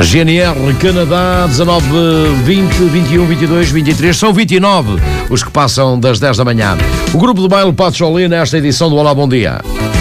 GNR Canadá, 19, 20, 21, 22, 23, são 29 os que passam das 10 da manhã. O grupo de baile Pato Jolie nesta edição do Olá, Bom Dia.